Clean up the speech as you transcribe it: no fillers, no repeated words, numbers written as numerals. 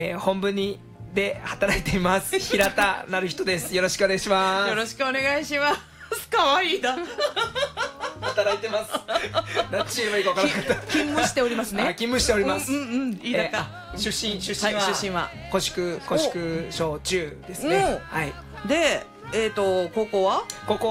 本部にで働いています平田なる人です。よろしくお願いします。 よろしくお願いします。可愛いな。 働いてます。何チームいいか分からなかった。 勤務しておりますね。 勤務しております。 いいだか。 出身は古宿小中ですね。はい。 で、ここは